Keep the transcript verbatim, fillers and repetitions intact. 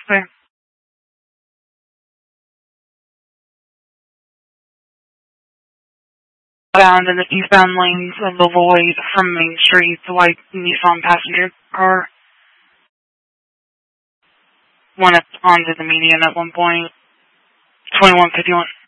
Clear. Bound in the eastbound lanes of the Lloyd from Main Street, the white Nissan passenger car went up onto the median at one point. twenty-one fifty-one.